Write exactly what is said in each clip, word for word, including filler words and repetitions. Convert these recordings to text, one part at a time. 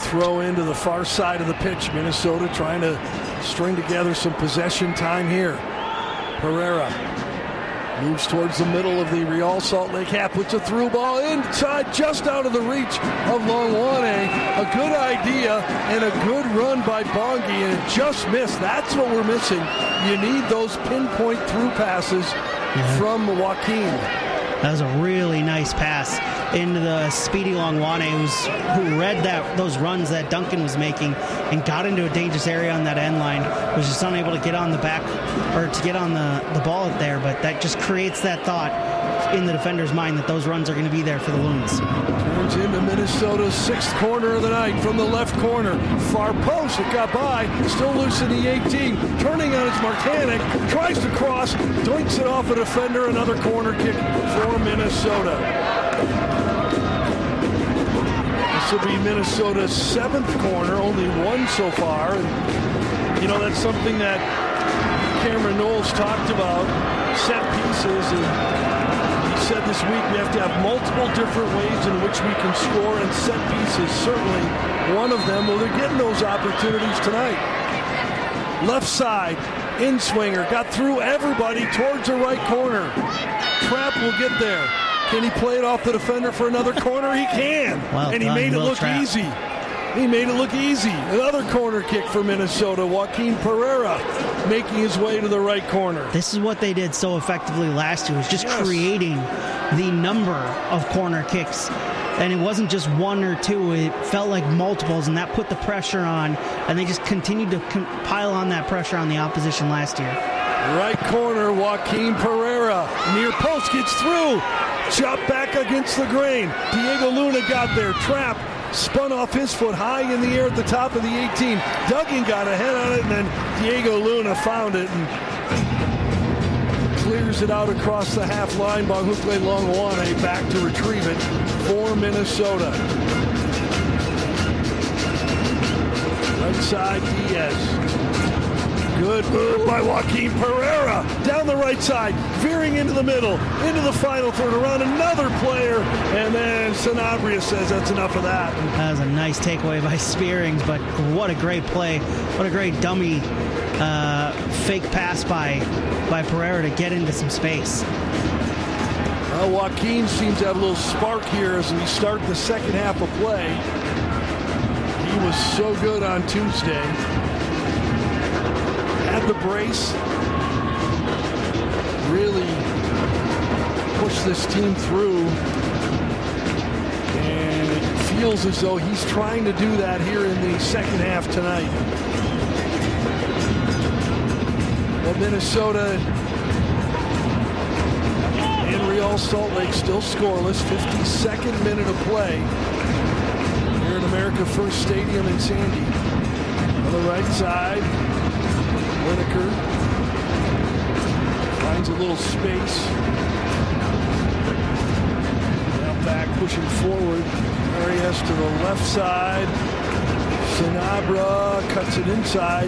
throw into the far side of the pitch. Minnesota trying to string together some possession time here. Pereira moves towards the middle of the Real Salt Lake half, puts a through ball inside, just out of the reach of Longwane. A good idea and a good run by Bongi, and it just missed. That's what we're missing. You need those pinpoint through passes yeah. from Joaquin. That was a really nice pass into the speedy Longwane, who's, who read that those runs that Duncan was making and got into a dangerous area on that end line. Was just unable to get on the back or to get on the, the ball there, but that just creates that thought in the defender's mind that those runs are going to be there for the Loons. Turns into Minnesota's sixth corner of the night from the left corner. Far post, it got by, still loose in the eighteen. Turning on its Markanek, tries to cross, doinks it off a defender, another corner kick for Minnesota. This will be Minnesota's seventh corner, only one so far. And, you know, that's something that Cameron Knowles talked about, set pieces, and he said this week we have to have multiple different ways in which we can score, and set pieces certainly one of them. Well, they're getting those opportunities tonight. Left side, in-swinger, got through everybody towards the right corner. Trapp will get there. Can he play it off the defender for another corner? He can. Well and he done, made it Will look Trapp. easy. He made it look easy. Another corner kick for Minnesota. Joaquin Pereira making his way to the right corner. This is what they did so effectively last year, was just Yes. creating the number of corner kicks. And it wasn't just one or two. It felt like multiples, and that put the pressure on, and they just continued to com- pile on that pressure on the opposition last year. Right corner, Joaquin Pereira. Near post, gets through. Chop back against the grain. Diego Luna got there. Trapp spun off his foot high in the air at the top of the eighteen. Duggan got ahead on it, and then Diego Luna found it and clears it out across the half line. Bonhukle Longwane back to retrieve it for Minnesota. Right side, Diaz. Good move by Joaquin Pereira. Down the right side, veering into the middle, into the final third, around another player, and then Sanabria says that's enough of that. That was a nice takeaway by Spearings, but what a great play. What a great dummy uh, fake pass by, by Pereira to get into some space. Well, Joaquin seems to have a little spark here as we start the second half of play. He was so good on Tuesday. Had the brace, really pushed this team through, and it feels as though he's trying to do that here in the second half tonight. Well, Minnesota and Real Salt Lake still scoreless. fifty-second minute of play here at America First Stadium in Sandy. On the right side, Lineker finds a little space. Now back, pushing forward. Arias to the left side. Sanabria cuts it inside.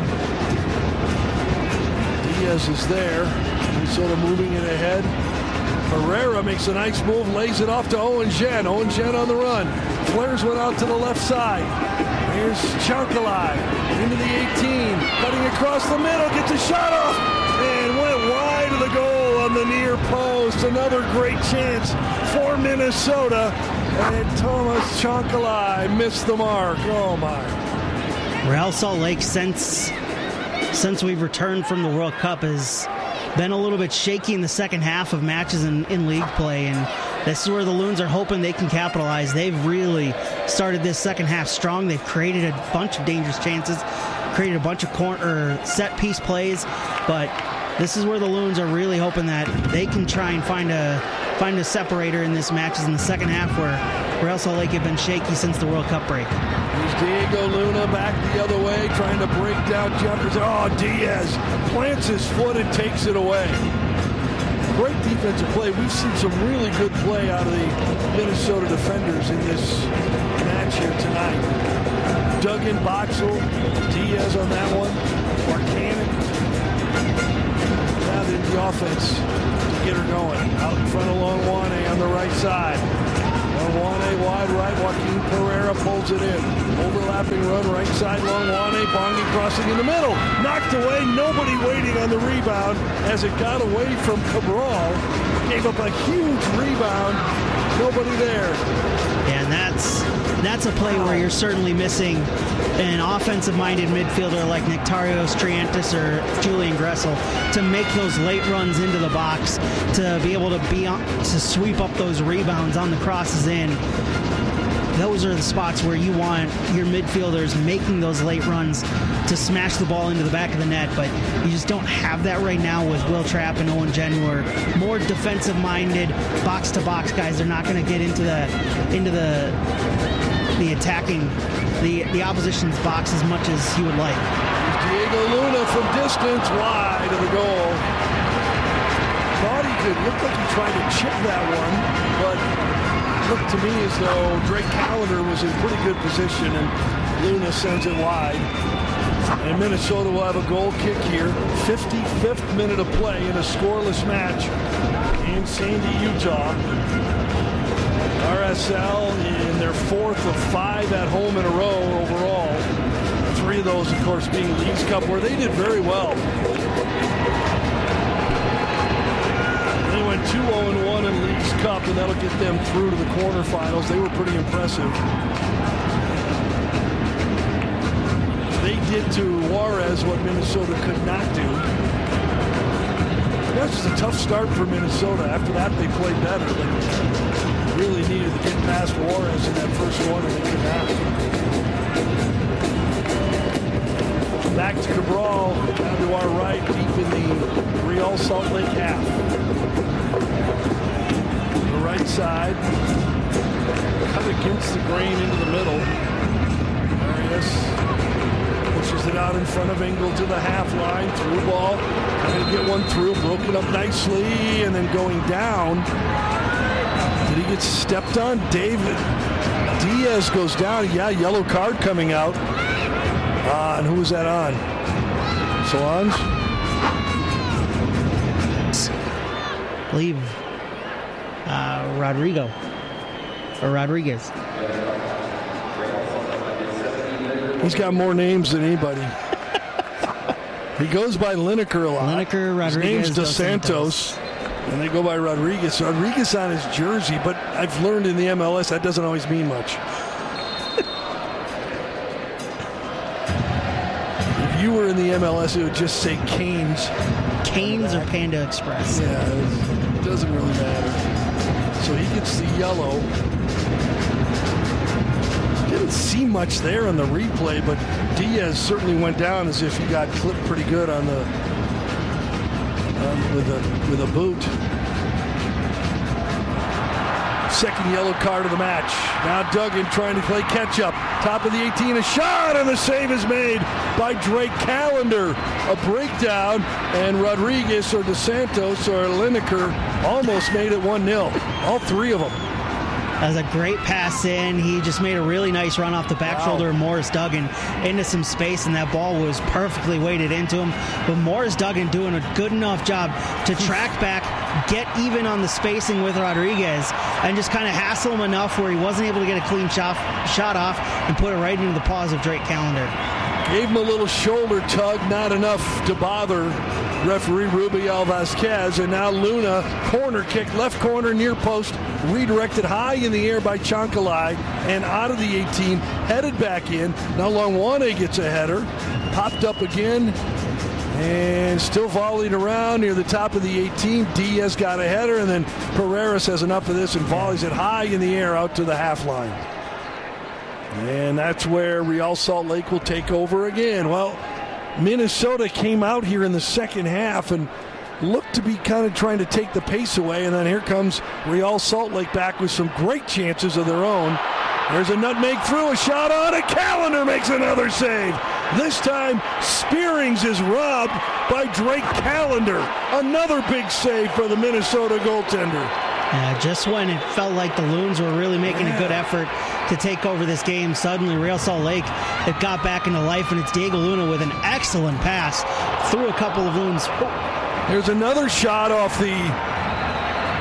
Diaz is there. Minnesota moving it ahead. Pereira makes a nice move, lays it off to Owen Jen. Owen Jen on the run. Flares went out to the left side. Here's Chankalai into the eighteen, cutting across the middle, gets a shot off, and went wide of the goal on the near post. Another great chance for Minnesota, and Thomas Chankalai missed the mark. Oh my. Real Salt Lake, since since we've returned from the World Cup, has been a little bit shaky in the second half of matches in, in league play, and this is where the Loons are hoping they can capitalize. They've really started this second half strong. They've created a bunch of dangerous chances, created a bunch of corner set piece plays, but this is where the Loons are really hoping that they can try and find a find a separator in this matches in the second half, where Real Salt Lake have been shaky since the World Cup break. Here's Diego Luna back the other way, trying to break down Jefferson. Oh, Diaz plants his foot and takes it away. Great defensive play. We've seen some really good play out of the Minnesota defenders in this match here tonight. Duggan, Boxel, Diaz on that one. Markanek. Now the offense to get her going. Out in front of Longwane on the right side. Longwane wide right. Joaquin Pereira pulls it in. Overlapping run right side. Longwane. Bongi crossing in the middle. Knocked away. Nobody waiting on the rebound as it got away from Cabral. Gave up a huge rebound. Nobody there. And that's that's a play where you're certainly missing an offensive-minded midfielder like Nectarios Triantis or Julian Gressel to make those late runs into the box, to be able to be on, to sweep up those rebounds on the crosses in. Those are the spots where you want your midfielders making those late runs to smash the ball into the back of the net, but you just don't have that right now with Will Trapp and Owen Jen, who are more defensive-minded, box-to-box guys. They're not going to get into the into the the attacking the the opposition's box as much as you would like. Diego Luna from distance, wide of the goal. Thought he could look like he tried to chip that one, but looked to me as though Drake Callender was in pretty good position, and Luna sends it wide. And Minnesota will have a goal kick here. fifty-fifth minute of play in a scoreless match in Sandy, Utah. R S L in their fourth of five at home in a row overall. Three of those, of course, being Leagues Cup, where they did very well. They went two oh one in Leagues Cup, and that'll get them through to the quarterfinals. They were pretty impressive. They did to Juarez what Minnesota could not do. That's just a tough start for Minnesota. After that, they played better. They really needed to get past Juarez in that first one, and they could not. Back to Cabral, down to our right, deep in the Real Salt Lake half. The right side, cut against the grain into the middle. Arias pushes it out in front of Engel to the half line, through ball, trying to get one through, broke it up nicely, and then going down. Did he get stepped on? David Diaz goes down. Yeah, yellow card coming out. Uh, and who was that on? Solange? I believe uh, Rodrigo or Rodriguez. He's got more names than anybody. He goes by Lineker a lot. Lineker, Rodriguez, his name's Dos Dos Santos, Santos. And they go by Rodriguez. Rodriguez on his jersey, but I've learned in the M L S that doesn't always mean much. If you were in the M L S, it would just say Canes. Canes or Panda Express. Yeah, it doesn't really matter. So he gets the yellow. Didn't see much there on the replay, but Diaz certainly went down as if he got clipped pretty good on the um, with a with a boot. Second yellow card of the match. Now Duggan trying to play catch up. Top of the eighteen, a shot, and the save is made by Drake Callender. A breakdown, and Rodriguez or Dos Santos or Lineker almost made it one nil. All three of them. That was a great pass in. He just made a really nice run off the back wow. shoulder of Morris Duggan into some space, and that ball was perfectly weighted into him. But Morris Duggan doing a good enough job to track back, get even on the spacing with Rodriguez, and just kind of hassle him enough where he wasn't able to get a clean shot, shot off and put it right into the paws of Drake Callender. Gave him a little shoulder tug, not enough to bother referee Rubiel Vasquez. And now Luna, corner kick, left corner, near post, redirected high in the air by Chankalai, and out of the eighteen, headed back in. Now Longwane gets a header, popped up again, and still volleyed around near the top of the eighteen. Diaz got a header, and then Pereira has enough of this and volleys it high in the air out to the half line. And that's where Real Salt Lake will take over again. Well, Minnesota came out here in the second half and looked to be kind of trying to take the pace away, and then here comes Real Salt Lake back with some great chances of their own. There's a nutmeg through, a shot on it. Callender makes another save. This time, Spearings is robbed by Drake Callender. Another big save for the Minnesota goaltender. Uh, just when it felt like the Loons were really making yeah. a good effort to take over this game, suddenly Real Salt Lake, it got back into life, and it's Diego Luna with an excellent pass through a couple of Loons. There's another shot off the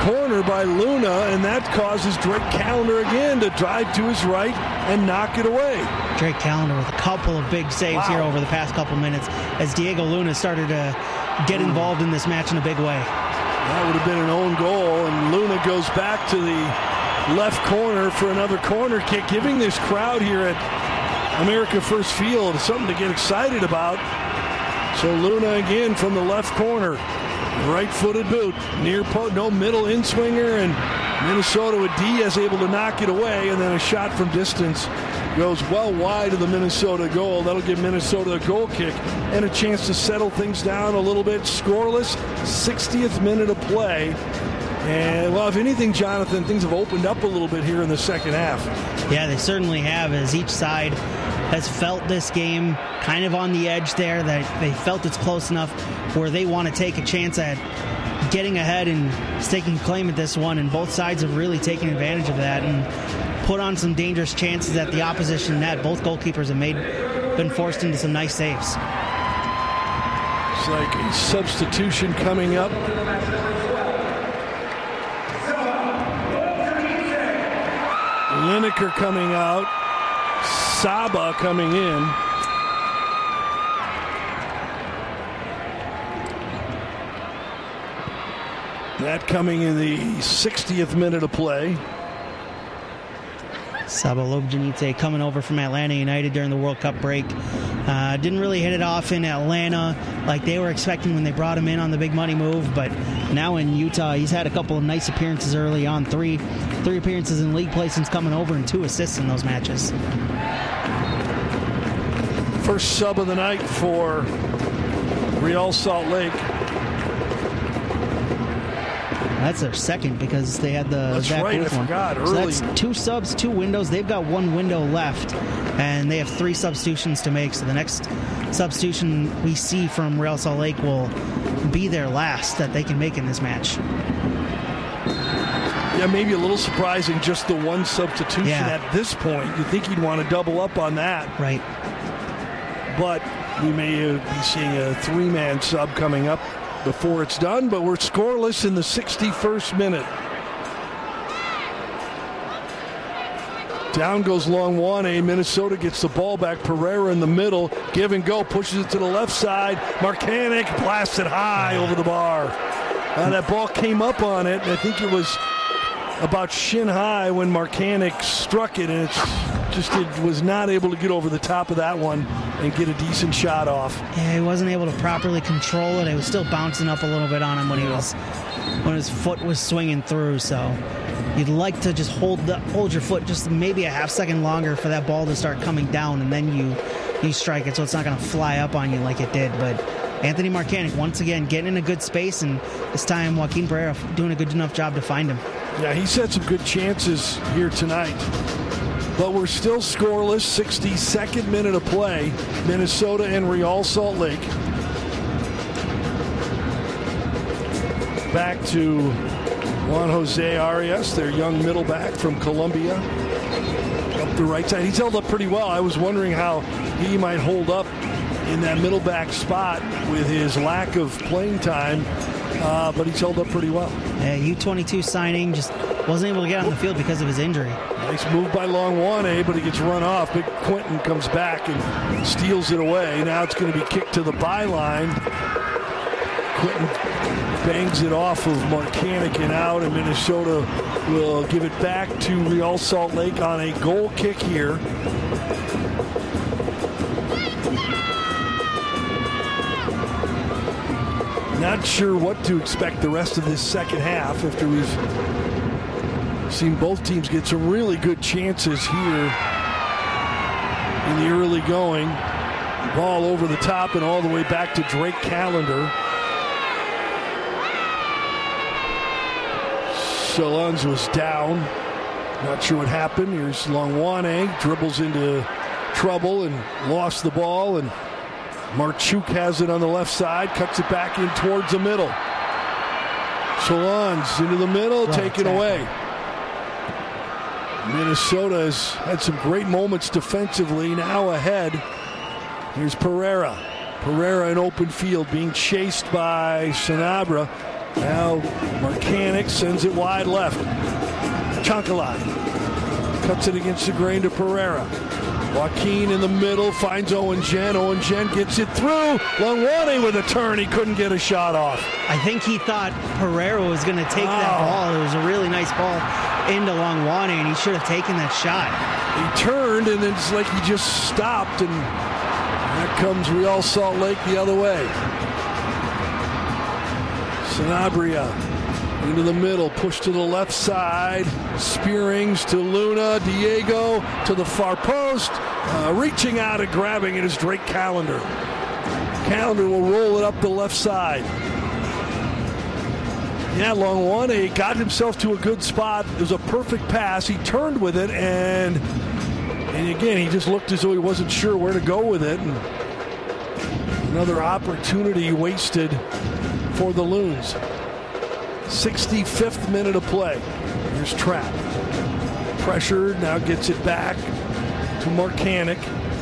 corner by Luna, and that causes Drake Callender again to drive to his right and knock it away. Drake Callender with a couple of big saves wow. here over the past couple minutes as Diego Luna started to get involved in this match in a big way. That would have been an own goal, and Luna goes back to the left corner for another corner kick, giving this crowd here at America First Field something to get excited about. So Luna again from the left corner, right-footed boot, near post, no middle in-swinger, and Minnesota with Diaz able to knock it away, and then a shot from distance goes well wide of the Minnesota goal. That'll give Minnesota a goal kick and a chance to settle things down a little bit. Scoreless, sixtieth minute of play. And, well, if anything, Jonathan, things have opened up a little bit here in the second half. Yeah, they certainly have, as each side has felt this game kind of on the edge there, that they felt it's close enough where they want to take a chance at getting ahead and staking claim at this one, and both sides have really taken advantage of that and put on some dangerous chances at the opposition net. Both goalkeepers have made been forced into some nice saves. It's like a substitution coming up. Lineker coming out, Saba coming in. That coming in the sixtieth minute of play. Saba Lobjanidze coming over from Atlanta United during the World Cup break. Uh, didn't really hit it off in Atlanta like they were expecting when they brought him in on the big money move, but now in Utah, he's had a couple of nice appearances early on. Three, three appearances in league play since coming over and two assists in those matches. First sub of the night for Real Salt Lake. That's their second because they had the that's Zach right, Booth I one. forgot. So early. that's two subs, two windows. They've got one window left, and they have three substitutions to make. So the next substitution we see from Real Salt Lake will be their last that they can make in this match. Yeah, maybe a little surprising, just the one substitution yeah. at this point. You think you'd want to double up on that. Right. But we may be seeing a three-man sub coming up before it's done, but we're scoreless in the sixty-first minute. Down goes Longwane. Minnesota gets the ball back. Pereira in the middle. Give and go. Pushes it to the left side. Markanek blasts it high over the bar. Uh, that ball came up on it. I think it was about shin high when Markanek struck it, and it's just it was not able to get over the top of that one and get a decent shot off. Yeah, he wasn't able to properly control it. It was still bouncing up a little bit on him when he was when his foot was swinging through. So you'd like to just hold the hold your foot just maybe a half second longer for that ball to start coming down, and then you you strike it so it's not going to fly up on you like it did. But Anthony Markanek once again getting in a good space, and this time Joaquin Pereira doing a good enough job to find him. Yeah, he's had some good chances here tonight. But we're still scoreless. sixty-second minute of play. Minnesota and Real Salt Lake. Back to Juan Jose Arias, their young middle back from Colombia. Up the right side. He's held up pretty well. I was wondering how he might hold up in that middle back spot with his lack of playing time. Uh, but he's held up pretty well. Yeah, U twenty-two signing, just wasn't able to get on the field because of his injury. Nice move by Longwane, but he gets run off. Big Quentin comes back and steals it away. Now it's going to be kicked to the byline. Quentin bangs it off of Markanek and out, and Minnesota will give it back to Real Salt Lake on a goal kick here. Not sure what to expect the rest of this second half after we've seen both teams get some really good chances here in the early going. Ball over the top and all the way back to Drake Callender. Solons was down. Not sure what happened. Here's Longwane, dribbles into trouble and lost the ball, and Marchuk has it on the left side, cuts it back in towards the middle. Solons into the middle, well, taken tackle. away. Minnesota has had some great moments defensively, now ahead. Here's Pereira. Pereira in open field being chased by Sanabria. Now Marcanic sends it wide left. Chancalay cuts it against the grain to Pereira. Joaquin in the middle finds Owen Jen. Owen Jen gets it through. Longwane with a turn. He couldn't get a shot off. I think he thought Pereira was going to take wow. that ball. It was a really nice ball into Longwane, and he should have taken that shot. He turned, and then it's like he just stopped, and that comes Real Salt Lake the other way. Sanabria into the middle, push to the left side. Spearings to Luna. Diego to the far post. Uh, reaching out and grabbing it is Drake Callender. Callender will roll it up the left side. Yeah, Longwane got himself to a good spot. It was a perfect pass. He turned with it, and, and again, he just looked as though he wasn't sure where to go with it. And another opportunity wasted for the Loons. sixty-fifth minute of play. Here's Trapp. Pressured, now gets it back to Marcanic.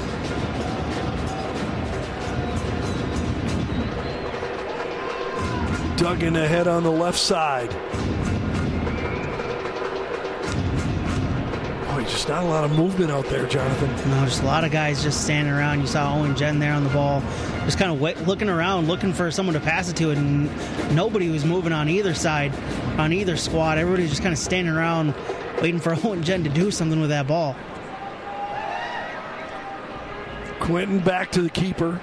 Duggan ahead on the left side. Boy, just not a lot of movement out there, Jonathan. No, just a lot of guys just standing around. You saw Owen Jen there on the ball, just kind of wait, looking around, looking for someone to pass it to, and nobody was moving on either side, on either squad. Everybody just kind of standing around, waiting for Owen Jen to do something with that ball. Quinton back to the keeper.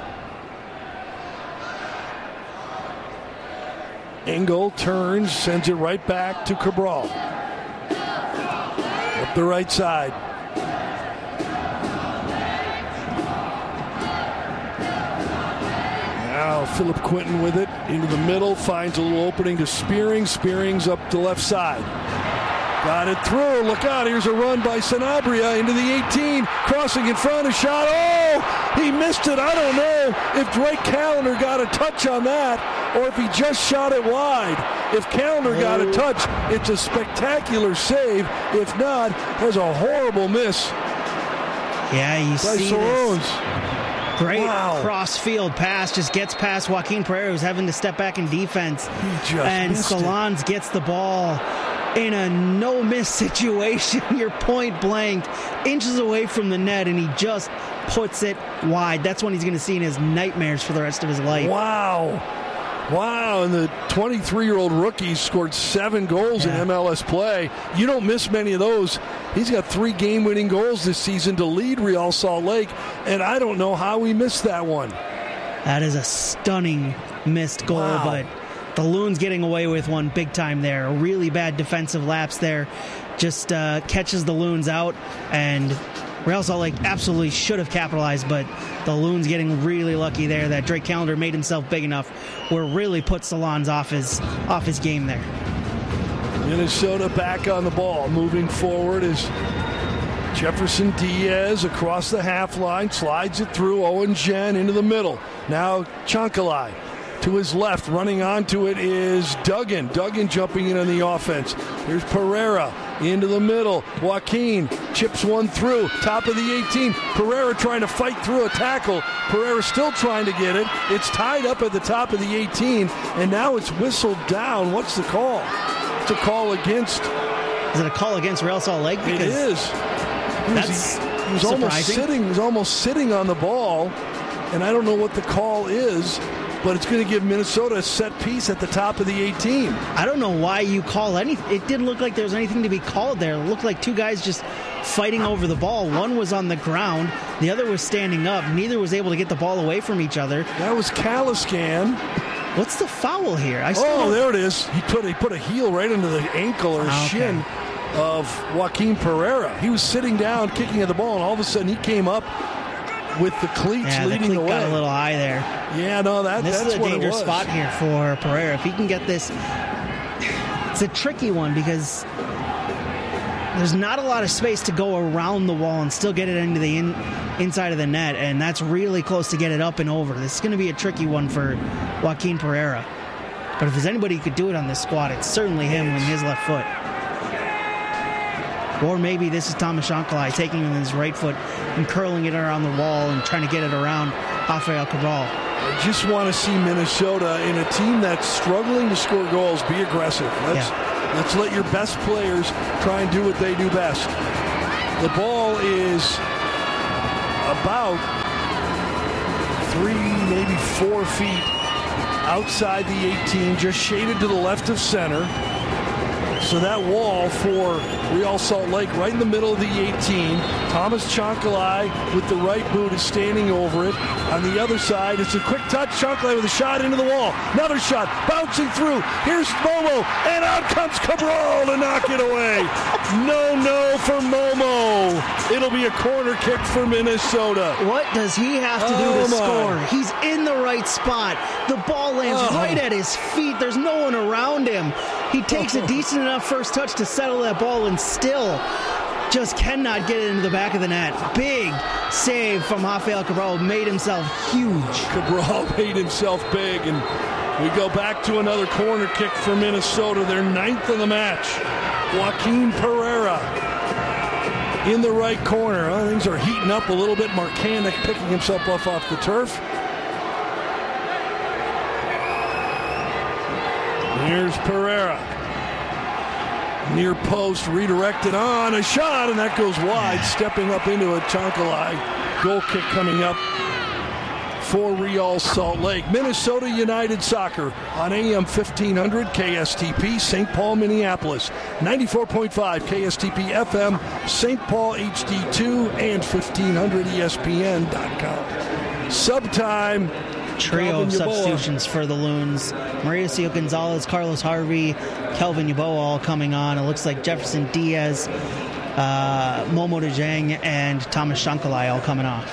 Engel turns, sends it right back to Cabral. Up the right side. Now Philip Quinton with it into the middle, finds a little opening to Spearing. Spearing's up the left side. Got it through. Look out. Here's a run by Sanabria into the eighteen. Crossing in front. A shot. Oh! He missed it. I don't know if Drake Callender got a touch on that or if he just shot it wide. If Callender got a touch, it's a spectacular save. If not, there's a horrible miss. Yeah, you by see Sorones. This. Great wow. cross-field pass. Just gets past Joaquin Pereira, who's having to step back in defense. He just and missed Solans it. gets the ball in a no-miss situation. You're point blank, inches away from the net, and he just puts it wide. That's when he's going to see in his nightmares for the rest of his life. Wow. Wow, and the twenty-three-year-old rookie scored seven goals yeah. in M L S play. You don't miss many of those. He's got three game-winning goals this season to lead Real Salt Lake, and I don't know how we missed that one. That is a stunning missed goal, wow. but the Loons getting away with one big time there. A really bad defensive lapse there. Just uh, catches the Loons out, and Real Salt Lake absolutely should have capitalized, but the Loons getting really lucky there that Drake Callender made himself big enough where it really put Solans off his, off his game there. Minnesota back on the ball. Moving forward is Jefferson Diaz across the half line, slides it through. Owen Jen into the middle. Now Chancalay. To his left, running onto it is Duggan. Duggan jumping in on the offense. Here's Pereira into the middle. Joaquin chips one through. Top of the eighteen. Pereira trying to fight through a tackle. Pereira still trying to get it. It's tied up at the top of the eighteen, and now it's whistled down. What's the call? It's a call against. Is it a call against Real Salt Lake? Because it is. He was, that's he, he was almost sitting. He was almost sitting on the ball, and I don't know what the call is. But it's going to give Minnesota a set piece at the top of the eighteen. I don't know why you call anything. It didn't look like there was anything to be called there. It looked like two guys just fighting over the ball. One was on the ground. The other was standing up. Neither was able to get the ball away from each other. That was Caliscan. What's the foul here? I still oh, there it is. He put, he put a heel right into the ankle or okay. shin of Joaquin Pereira. He was sitting down, kicking at the ball, and all of a sudden he came up with the cleats yeah, leading the the cleat way. got a little high there. Yeah, no, that, this that's is a what dangerous it was. spot here for Pereira. If he can get this, it's a tricky one because there's not a lot of space to go around the wall and still get it into the in, inside of the net, and that's really close to get it up and over. This is going to be a tricky one for Joaquin Pereira. But if there's anybody who could do it on this squad, it's certainly him with his left foot. Or maybe this is Thomas Shankly taking it with his right foot and curling it around the wall and trying to get it around Rafael Cabral. I just want to see Minnesota in a team that's struggling to score goals be aggressive. Let's, yeah. let's let your best players try and do what they do best. The ball is about three, maybe four feet outside the eighteen, just shaded to the left of center. So that wall for Real Salt Lake right in the middle of the eighteen. Thomas Shankly with the right boot is standing over it. On the other side, it's a quick touch. Shankly with a shot into the wall. Another shot, bouncing through. Here's Momo, and out comes Cabral to knock it away. No, no for Momo. It'll be a corner kick for Minnesota. What does he have to do oh to my. score? He's in the right spot. The ball lands oh. right at his feet. There's no one around him. He takes a decent enough first touch to settle that ball and still just cannot get it into the back of the net. Big save from Rafael Cabral. Made himself huge. Cabral made himself big, and we go back to another corner kick for Minnesota. Their ninth of the match. Joaquin Pereira in the right corner. Oh, things are heating up a little bit. Markanek picking himself off off the turf. Here's Pereira. Near post, redirected on, a shot, and that goes wide. Stepping up into it, Shankly. Goal kick coming up for Real Salt Lake. Minnesota United Soccer on A M fifteen hundred K S T P, Saint Paul, Minneapolis. ninety-four point five K S T P F M, Saint Paul H D two, and fifteen hundred E S P N dot com. Subtime. Trio of substitutions for the Loons. Mauricio Gonzalez, Carlos Harvey, Kelvin Yeboah all coming on. It looks like Jefferson Diaz, uh, Momo DeJong, and Thomas Shankly all coming off.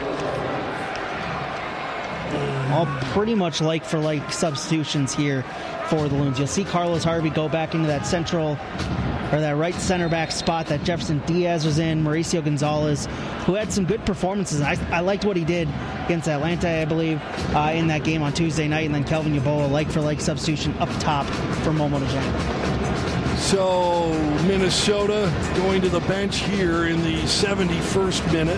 All pretty much like for like substitutions here for the Loons. You'll see Carlos Harvey go back into that central or that right center back spot that Jefferson Diaz was in. Mauricio Gonzalez, who had some good performances. I, I liked what he did against Atlanta, I believe, uh, in that game on Tuesday night. And then Kelvin Yeboah, like for like substitution up top for Momo DeJong. So Minnesota going to the bench here in the seventy-first minute.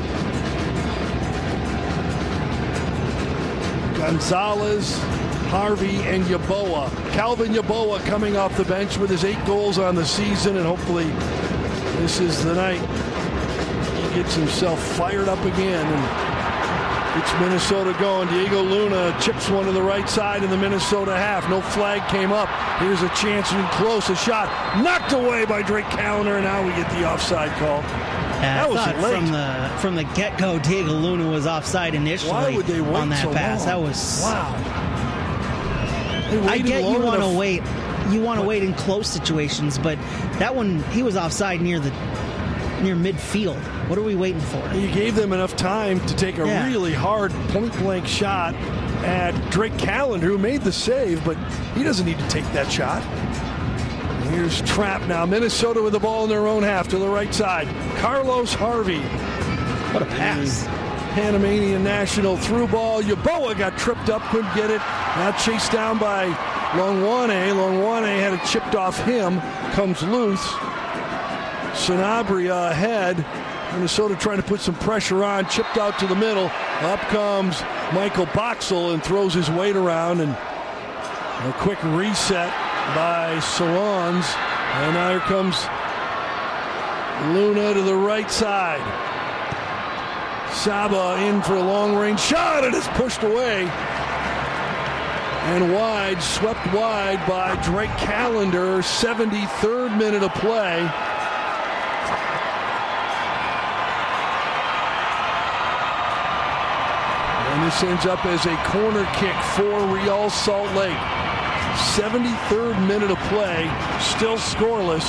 Gonzalez, Harvey, and Yeboah. Calvin Yeboah coming off the bench with his eight goals on the season, and hopefully this is the night he gets himself fired up again and gets Minnesota going. Diego Luna chips one to the right side in the Minnesota half. No flag came up. Here's a chance and close. A shot knocked away by Drake Callender, and now we get the offside call. Yeah, that I was thought late. from the from the get-go, Diego Luna was offside initially. Why would they wait on that so pass. long? That was wow. I get you want to wait. You want to wait in close situations, but that one he was offside near the near midfield. What are we waiting for? You gave them enough time to take a yeah. really hard point-blank shot at Drake Callender, who made the save, but he doesn't need to take that shot. Here's Trapp now. Minnesota with the ball in their own half to the right side. Carlos Harvey. What a pass. The Panamanian national through ball. Yeboah got tripped up, couldn't get it. Now chased down by Longwane. Longwane had it chipped off him. Comes loose. Sanabria ahead. Minnesota trying to put some pressure on. Chipped out to the middle. Up comes Michael Boxall and throws his weight around. And a quick reset by Salons. And now here comes Luna to the right side. Saba in for a long-range shot, and it's pushed away. And wide, swept wide by Drake Callender. seventy-third minute of play. And this ends up as a corner kick for Real Salt Lake. seventy-third minute of play, still scoreless.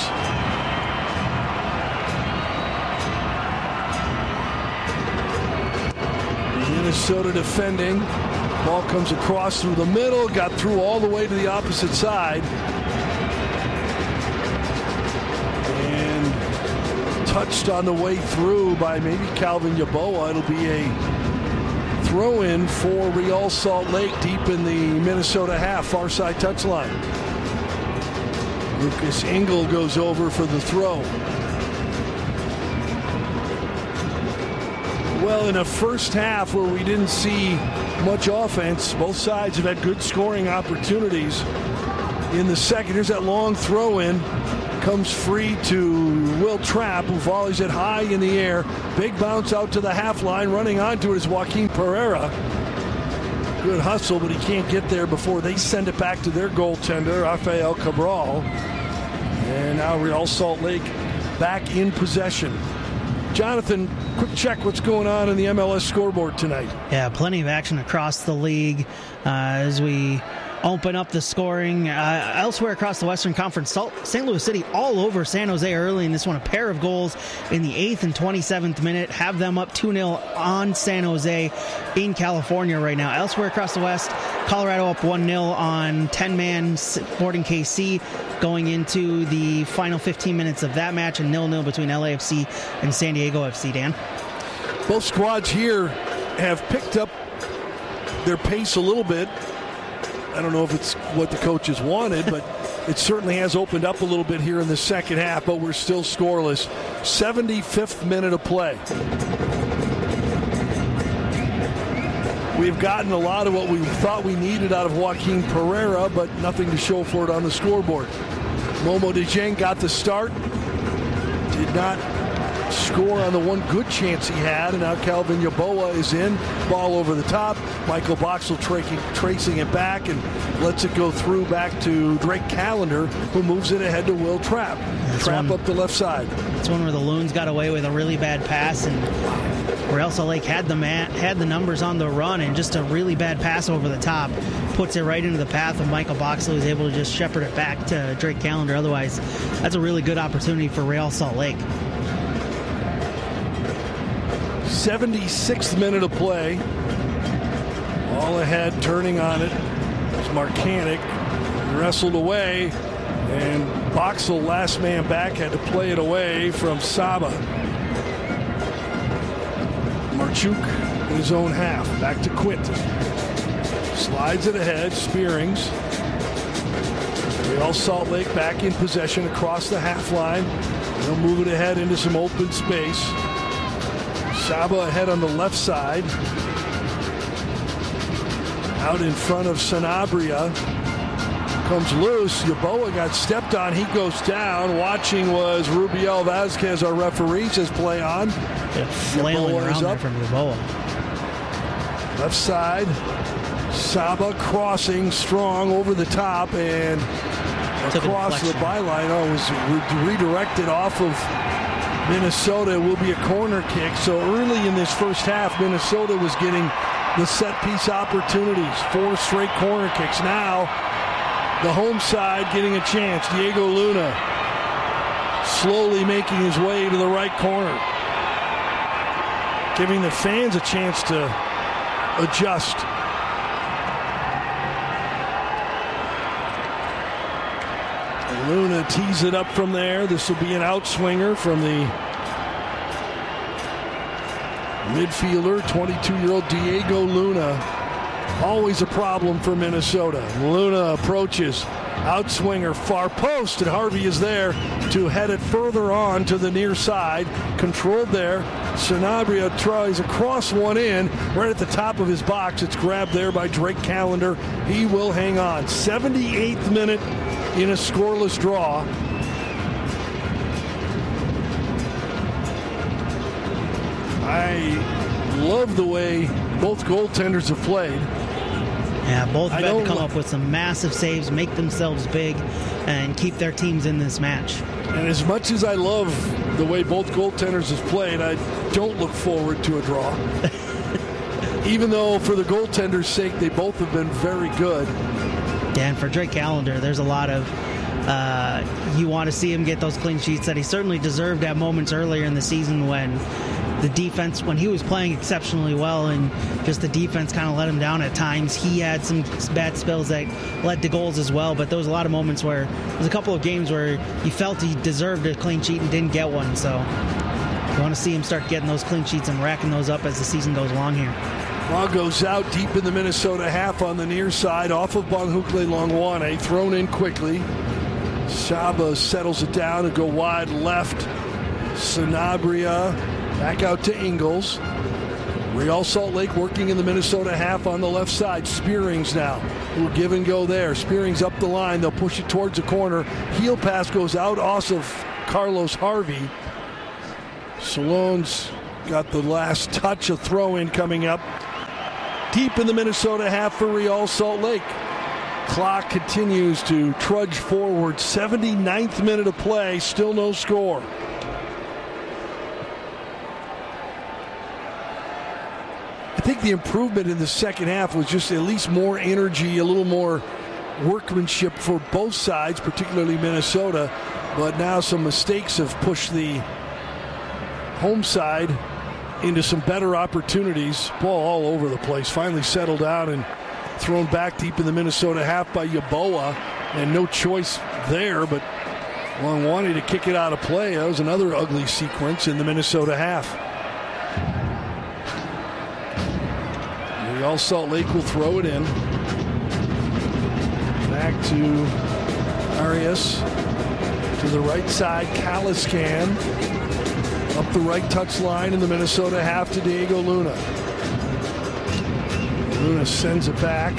Minnesota defending. Ball comes across through the middle, got through all the way to the opposite side. And touched on the way through by maybe Calvin Yeboah. It'll be a throw-in for Real Salt Lake deep in the Minnesota half, far side touchline. Lucas Engel goes over for the throw. Well, in a first half where we didn't see much offense, both sides have had good scoring opportunities. In the second, here's that long throw in. Comes free to Will Trapp, who volleys it high in the air. Big bounce out to the half line. Running onto it is Joaquin Pereira. Good hustle, but he can't get there before they send it back to their goaltender, Rafael Cabral. And now Real Salt Lake back in possession. Jonathan, quick check what's going on in the M L S scoreboard tonight. Yeah, plenty of action across the league uh, as we open up the scoring. Uh, elsewhere across the Western Conference, Saint Louis City all over San Jose early in this one. A pair of goals in the eighth and twenty-seventh minute have them up two nil on San Jose in California right now. Elsewhere across the West, Colorado up one nil on ten-man Sporting K C going into the final fifteen minutes of that match, and nil nil between L A F C and San Diego F C. Dan? Both squads here have picked up their pace a little bit. I don't know if it's what the coaches wanted, but it certainly has opened up a little bit here in the second half, but we're still scoreless. seventy-fifth minute of play. We've gotten a lot of what we thought we needed out of Joaquin Pereira, but nothing to show for it on the scoreboard. Momo DeJong got the start. Did not score on the one good chance he had, and now Calvin Yeboah is in. Ball over the top. Michael Boxall tra- tracing it back and lets it go through back to Drake Callender, who moves it ahead to Will Trapp. That's Trapp one, up the left side. It's one where the Loons got away with a really bad pass, and Real Salt Lake had the man, had the numbers on the run, and just a really bad pass over the top puts it right into the path of Michael Boxall, who's able to just shepherd it back to Drake Callender. Otherwise, that's a really good opportunity for Real Salt Lake. seventy-sixth minute of play. All ahead, turning on it. It's Markanek. Wrestled away. And Boxall, last man back, had to play it away from Saba. Marchuk in his own half. Back to Quint. Slides it ahead. Spearings. Real Salt Lake back in possession across the half line. They'll move it ahead into some open space. Saba ahead on the left side. Out in front of Sanabria. Comes loose. Yeboah got stepped on. He goes down. Watching was Rubiel Vasquez, our referee, says play on. Yeah, flailing Yeboah around is up. There from Yeboah. Left side. Saba crossing strong over the top and across the byline. Oh, it was re- redirected off of Minnesota. It will be a corner kick. So early in this first half, Minnesota was getting the set piece opportunities. Four straight corner kicks. Now the home side getting a chance. Diego Luna slowly making his way to the right corner, giving the fans a chance to adjust. Luna tees it up from there. This will be an outswinger from the midfielder, twenty-two-year-old Diego Luna. Always a problem for Minnesota. Luna approaches. Outswinger, far post, and Harvey is there to head it further on to the near side. Controlled there. Sanabria tries a cross one in right at the top of his box. It's grabbed there by Drake Callender. He will hang on. seventy-eighth minute in a scoreless draw. I love the way both goaltenders have played. Yeah, both have had to come up with some massive saves, make themselves big, and keep their teams in this match. And as much as I love the way both goaltenders have played, I don't look forward to a draw. Even though, for the goaltenders' sake, they both have been very good. Yeah, and for Drake Callender, there's a lot of uh, you want to see him get those clean sheets that he certainly deserved at moments earlier in the season when the defense, when he was playing exceptionally well and just the defense kind of let him down at times. He had some bad spells that led to goals as well, but there was a lot of moments where there was a couple of games where he felt he deserved a clean sheet and didn't get one. So you want to see him start getting those clean sheets and racking those up as the season goes along here. Ball goes out deep in the Minnesota half on the near side, off of Bonhukle Longwane, thrown in quickly. Saba settles it down and go wide left. Sanabria back out to Ingles. Real Salt Lake working in the Minnesota half on the left side. Spearings now. Will give and go there. Spearings up the line. They'll push it towards the corner. Heel pass goes out off of Carlos Harvey. Salone's got the last touch of throw-in coming up. Deep in the Minnesota half for Real Salt Lake. Clock continues to trudge forward. seventy-ninth minute of play. Still no score. I think the improvement in the second half was just at least more energy, a little more workmanship for both sides, particularly Minnesota. But now some mistakes have pushed the home side into some better opportunities. Ball all over the place. Finally settled out and thrown back deep in the Minnesota half by Yeboah. And no choice there, but Longwani to kick it out of play. That was another ugly sequence in the Minnesota half. Real Salt Lake will throw it in. Back to Arias. To the right side, Caliscan. Up the right touch line in the Minnesota half to Diego Luna. Luna sends it back.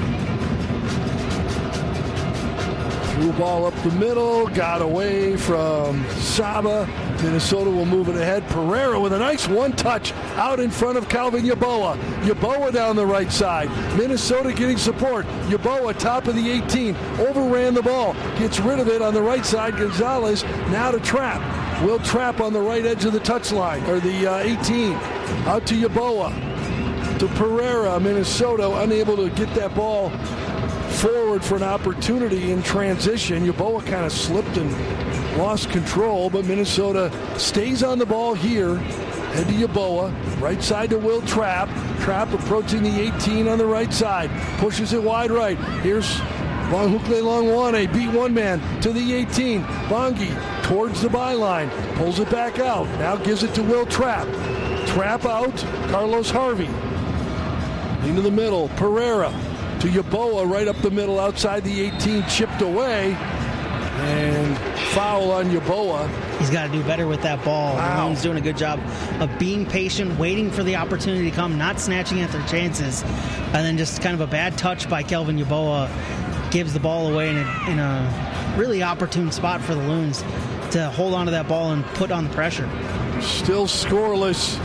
Threw ball up the middle. Got away from Saba. Minnesota will move it ahead. Pereira with a nice one-touch out in front of Calvin Yeboah. Yeboah down the right side. Minnesota getting support. Yeboah top of the eighteen. Overran the ball. Gets rid of it on the right side. Gonzalez now to Trapp. Will Trapp on the right edge of the touchline, or the uh, eighteen. Out to Yeboah. To Pereira. Minnesota unable to get that ball forward for an opportunity in transition. Yeboah kind of slipped and lost control, but Minnesota stays on the ball here. Head to Yeboah. Right side to Will Trapp. Trapp approaching the eighteen on the right side. Pushes it wide right. Here's Bonhukle Longwane. Beat one man to the eighteen. Bongi towards the byline. Pulls it back out. Now gives it to Will Trapp. Trapp out. Carlos Harvey. Into the middle. Pereira to Yeboah right up the middle outside the eighteen. Chipped away. And foul on Yeboah. He's got to do better with that ball. Wow. Malone's doing a good job of being patient, waiting for the opportunity to come, not snatching at their chances. And then just kind of a bad touch by Kelvin Yeboah gives the ball away in a, in a really opportune spot for the Loons to hold on to that ball and put on the pressure. Still scoreless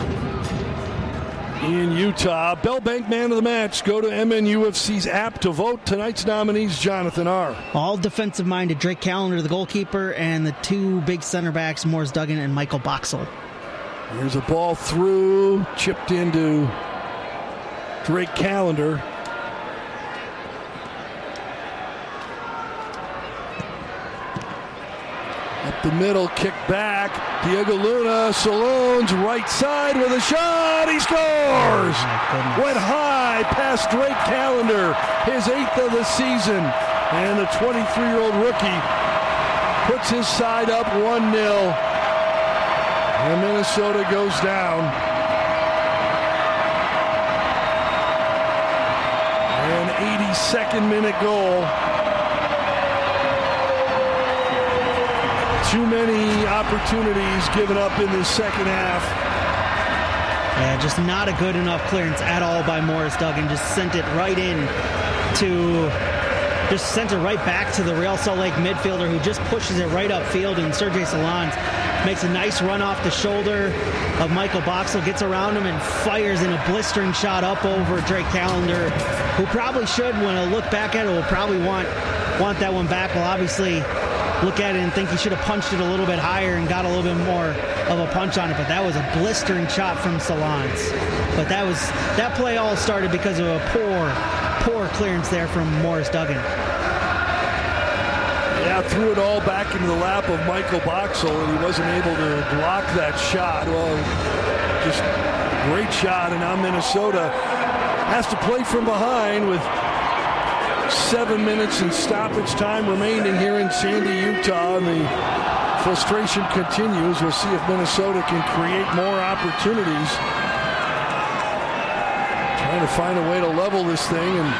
in Utah. Bell Bank Man of the Match. Go to M N U F C's app to vote. Tonight's nominees, Jonathan R. All defensive-minded. Drake Callender, the goalkeeper, and the two big center backs, Morris Duggan and Michael Boxall. There's a ball through, chipped into Drake Callender. Up the middle, kick back. Diego Luna, Salone's right side with a shot. He scores! Oh, went high past Drake Callender, his eighth of the season. And the twenty-three-year-old rookie puts his side up one nil. And Minnesota goes down. An eighty-second minute goal. Too many opportunities given up in the second half. Yeah, just not a good enough clearance at all by Morris Duggan. Just sent it right in to, just sent it right back to the Real Salt Lake midfielder, who just pushes it right upfield, and Sergey Salans makes a nice run off the shoulder of Michael Boxall, gets around him and fires in a blistering shot up over Drake Callender, who probably should, when I look back at it, will probably want want that one back. Well, obviously look at it and think he should have punched it a little bit higher and got a little bit more of a punch on it, but that was a blistering shot from Salans. But that was that play all started because of a poor, poor clearance there from Morris Duggan. Yeah, threw it all back into the lap of Michael Boxall, and he wasn't able to block that shot. Well, just great shot, and now Minnesota has to play from behind with seven minutes and stoppage time remaining here in Sandy, Utah, and the frustration continues. We'll see if Minnesota can create more opportunities. Trying to find a way to level this thing, and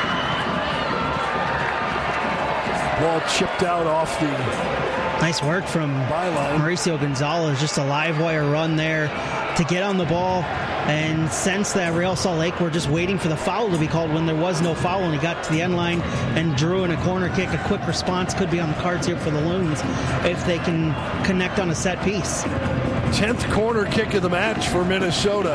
ball chipped out off the nice work from byline. Mauricio Gonzalez, just a live wire run there to get on the ball, and sensed that Real Salt Lake were just waiting for the foul to be called when there was no foul, and he got to the end line and drew in a corner kick. A quick response could be on the cards here for the Loons if they can connect on a set piece. tenth corner kick of the match for Minnesota.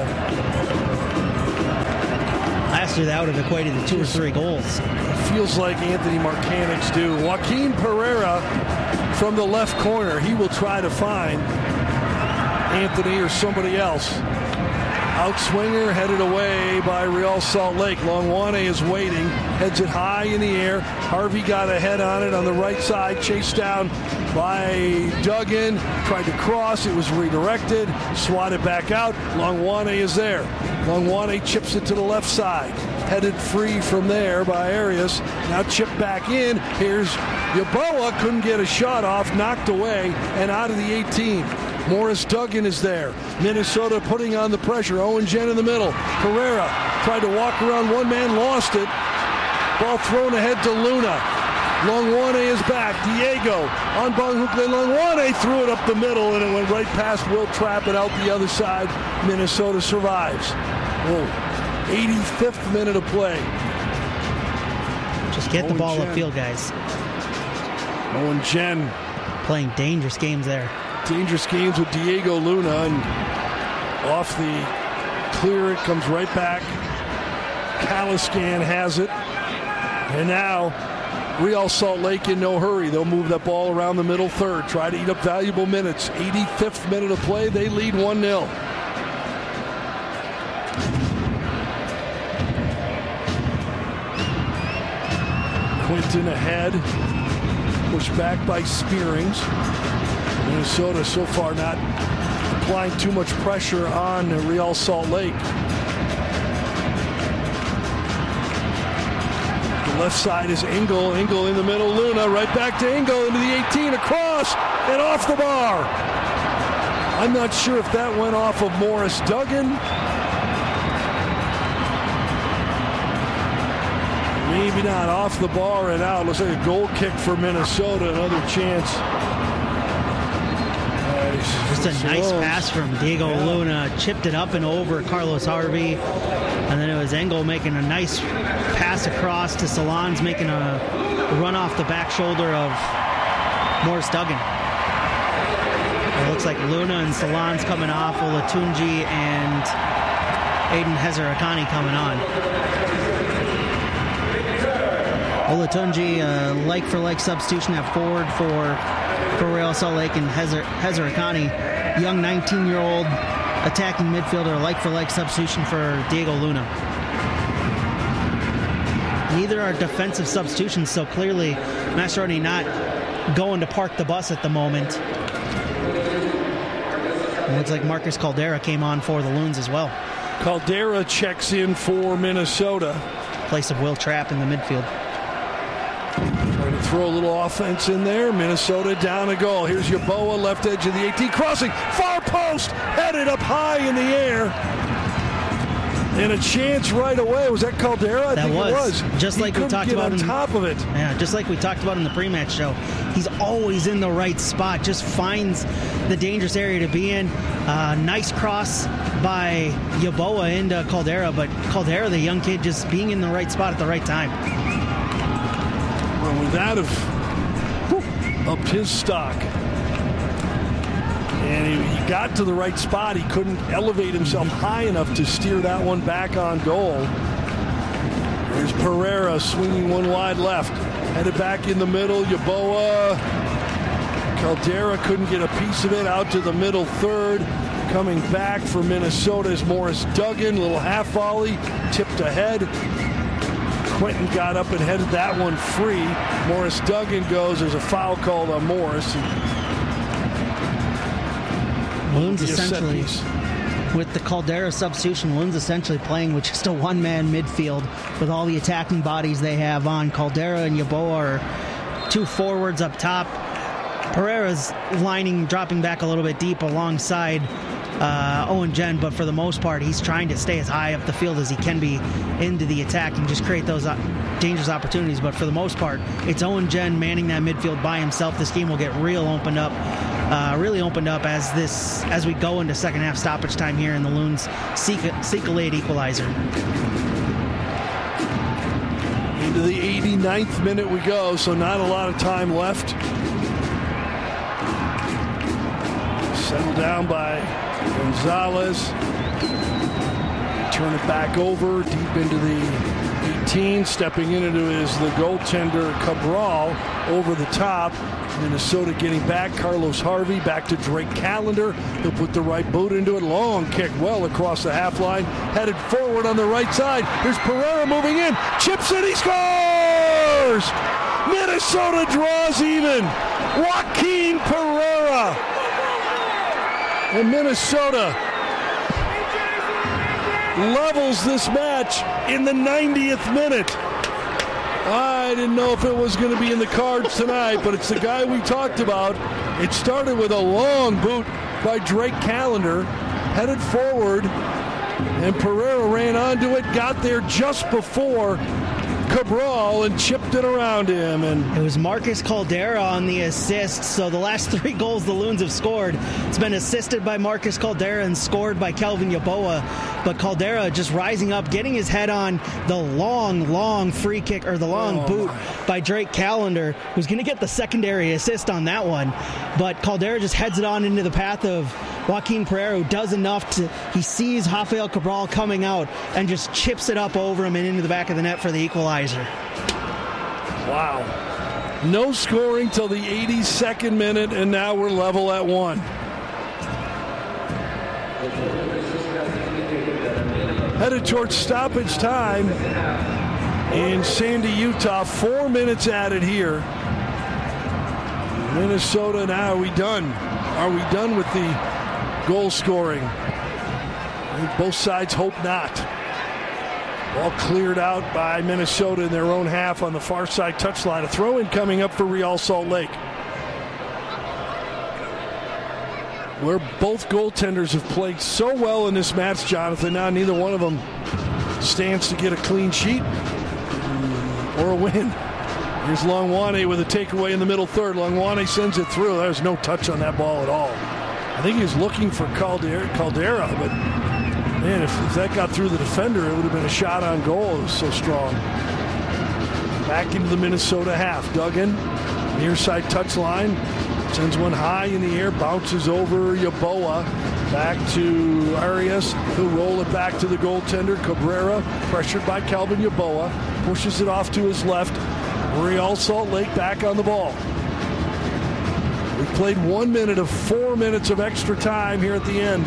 Last year that would have equated to two or three goals. It feels like Anthony Markanich do. Joaquin Pereira from the left corner. He will try to find Anthony or somebody else. Outswinger headed away by Real Salt Lake. Longwane is waiting. Heads it high in the air. Harvey got a head on it on the right side. Chased down by Duggan. Tried to cross. It was redirected. Swatted back out. Longwane is there. Longwane chips it to the left side. Headed free from there by Arias. Now chipped back in. Here's Yeboah. Couldn't get a shot off. Knocked away and out of the eighteen. Morris Duggan is there. Minnesota putting on the pressure. Owen Jen in the middle. Pereira tried to walk around one man, lost it. Ball thrown ahead to Luna. Longwane is back. Diego on Bonghukle. Longwane threw it up the middle and it went right past Will Trapp and out the other side. Minnesota survives. Whoa. eighty-fifth minute of play. Just get Owen the ball Jen. Upfield, guys. Owen Jen playing dangerous games there. Dangerous games with Diego Luna, and off the clear it comes right back. Caliscan has it, and now Real Salt Lake in no hurry. They'll move that ball around the middle third, try to eat up valuable minutes. eighty-fifth minute of play, they lead one nil. Quinton ahead, pushed back by Spearings. Minnesota so far not applying too much pressure on Real Salt Lake. The left side is Engel. Engel in the middle. Luna right back to Engel into the eighteen. Across and off the bar. I'm not sure if that went off of Morris Duggan. Maybe not. Off the bar and out. Looks like a goal kick for Minnesota. Another chance. Just a nice pass from Diego yeah. Luna. Chipped it up and over Carlos Harvey. And then it was Engel making a nice pass across to Salons, making a run off the back shoulder of Morris Duggan. It looks like Luna and Salons coming off, Olatunji and Aiden Hezerakani coming on. Olatunji, uh, like-for-like substitution at forward for for Real Salt Lake, and Hezer, Hezerakani, young nineteen-year-old attacking midfielder, like-for-like substitution for Diego Luna. Neither are defensive substitutions, so clearly Mascheroni not going to park the bus at the moment. It looks like Marcus Caldera came on for the Loons as well. Caldera checks in for Minnesota. Place of Will Trapp in the midfield. Trying to throw a little offense in there. Minnesota down a goal. Here's Yeboah, left edge of the eighteen. Crossing, far post, headed up high in the air. And a chance right away. Was that Caldera? I that think was. it was. Just he like we talked get about on in top of it. Yeah, just like we talked about in the pre-match show. He's always in the right spot. Just finds the dangerous area to be in. Uh, nice cross by Yeboah into Caldera, but Caldera, the young kid, just being in the right spot at the right time. Well, would that have upped his stock? And he, he got to the right spot. He couldn't elevate himself high enough to steer that one back on goal. There's Pereira swinging one wide left. Headed back in the middle. Yeboah. Caldera couldn't get a piece of it. Out to the middle third. Coming back for Minnesota is Morris Duggan. Little half volley. Tipped ahead. Quentin got up and headed that one free. Morris Duggan goes. There's a foul called on Morris. Loons essentially, with the Caldera substitution, Loons essentially playing with just a one-man midfield with all the attacking bodies they have on. Caldera and Yeboah are two forwards up top. Pereira's lining, dropping back a little bit deep alongside uh, Owen Jen, but for the most part, he's trying to stay as high up the field as he can be into the attack and just create those dangerous opportunities. But for the most part, it's Owen Jen manning that midfield by himself. This game will get real opened up uh, really opened up as this as we go into second half stoppage time here, and the Loons seek a, seek a late equalizer. Into the eighty-ninth minute we go, so not a lot of time left. Settled down by Gonzalez. Turn it back over deep into the eighteen. Stepping in into is the goaltender Cabral over the top. Minnesota getting back. Carlos Harvey back to Drake Callender. He'll put the right boot into it. Long kick well across the half line. Headed forward on the right side. Here's Pereira moving in. Chips it. He scores! Minnesota draws even. Joaquin Pereira. And Minnesota levels this match in the ninetieth minute. I didn't know if it was going to be in the cards tonight, but it's the guy we talked about. It started with a long boot by Drake Callender, headed forward, and Pereira ran onto it, got there just before Cabral and chipped it around him. And it was Marcus Caldera on the assist. So the last three goals the Loons have scored, it's been assisted by Marcus Caldera and scored by Kelvin Yeboah. But Caldera just rising up, getting his head on the long, long free kick, or the long oh boot my. by Drake Callender, who's going to get the secondary assist on that one. But Caldera just heads it on into the path of Joaquin Pereira, who does enough to, he sees Rafael Cabral coming out and just chips it up over him and into the back of the net for the equalizer. Wow. No scoring till the eighty-second minute, and now we're level at one. Headed towards stoppage time in Sandy, Utah. Four minutes added here. Minnesota, now are we done? Are we done with the goal scoring? I think both sides hope not. All cleared out by Minnesota in their own half on the far side touchline. A throw-in coming up for Real Salt Lake, where both goaltenders have played so well in this match, Jonathan. Now neither one of them stands to get a clean sheet or a win. Here's Longwane with a takeaway in the middle third. Longwane sends it through. There's no touch on that ball at all. I think he was looking for Caldera, Caldera but man, if, if that got through the defender, it would have been a shot on goal. It was so strong. Back into the Minnesota half. Duggan, near side touch line. Sends one high in the air, bounces over Yeboah. Back to Arias, who'll roll it back to the goaltender. Cabrera, pressured by Calvin Yeboah, pushes it off to his left. Real Salt Lake back on the ball. We've played one minute of four minutes of extra time here at the end.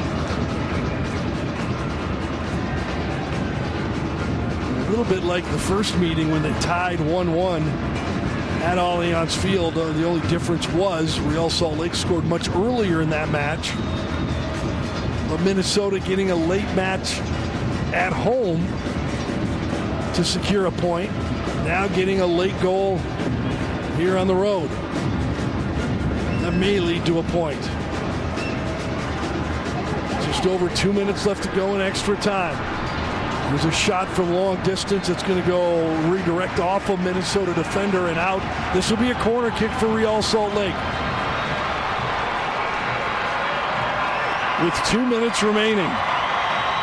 A little bit like the first meeting when they tied one one at Allianz Field. Uh, the only difference was Real Salt Lake scored much earlier in that match. But Minnesota getting a late match at home to secure a point. Now getting a late goal here on the road. That may lead to a point. Just over two minutes left to go in extra time. There's a shot from long distance. It's going to go redirect off a Minnesota defender and out. This will be a corner kick for Real Salt Lake. With two minutes remaining.